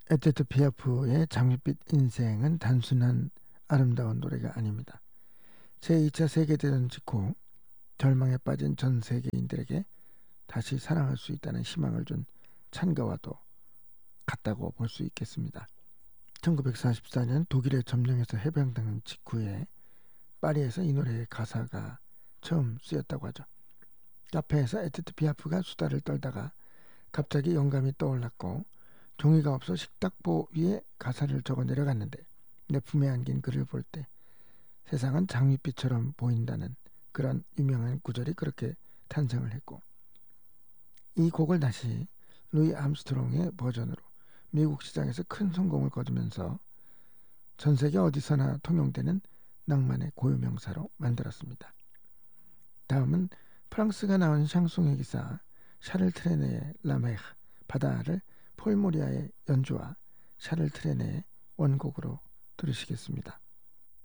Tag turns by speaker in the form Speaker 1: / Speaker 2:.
Speaker 1: 에디트 피아프의 장밋빛 인생은 단순한 아름다운 노래가 아닙니다. 제2차 세계대전 직후 절망에 빠진 전 세계인들에게 다시 사랑할 수 있다는 희망을 준 찬가와도 같다고 볼 수 있겠습니다. 1944년 독일의 점령에서 해방된 직후에 파리에서 이 노래의 가사가 처음 쓰였다고 하죠. 카페에서 에디트 피아프가 수다를 떨다가 갑자기 영감이 떠올랐고 종이가 없어 식탁보 위에 가사를 적어 내려갔는데 내 품에 안긴 글을 볼 때 세상은 장밋빛처럼 보인다는 그런 유명한 구절이 그렇게 탄생을 했고, 이 곡을 다시 루이 암스트롱의 버전으로 미국 시장에서 큰 성공을 거두면서 전 세계 어디서나 통용되는 낭만의 고유명사로 만들었습니다. 다음은 프랑스가 나온 샹송의 기사 샤를 트레네의 라메르 바다를 폴 모리아의 연주와 샤를 트레네의 원곡으로 들으시겠습니다.